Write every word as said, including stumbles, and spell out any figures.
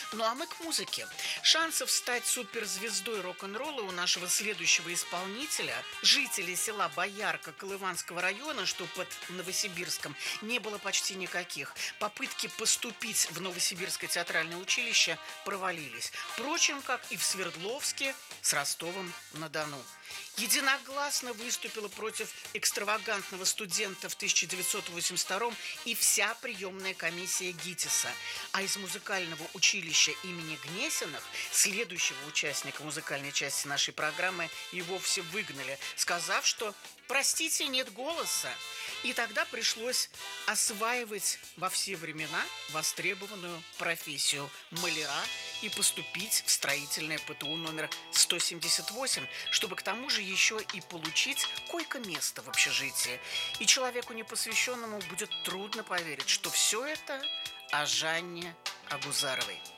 Ну а мы к музыке. Шансов стать суперзвездой рок-н-ролла у нашего следующего исполнителя, жителей села Боярка Колыванского района, что под Новосибирском, не было почти никаких. Попытки поступить в Новосибирское театральное училище провалились. Впрочем, как и в Свердловске с Ростовом-на-Дону. Единогласно выступила против экстравагантного студента в тысяча девятьсот восемьдесят втором и вся приемная комиссия ГИТИСа. А из музыкального училища имени Гнесиных, следующего участника музыкальной части нашей программы, и вовсе выгнали, сказав, что «простите, нет голоса». И тогда пришлось осваивать во все времена востребованную профессию маляра и поступить в строительное ПТУ номер сто семьдесят восемь, чтобы к тому же еще и получить койко-место в общежитии. И человеку непосвященному будет трудно поверить, что все это о Жанне Агузаровой.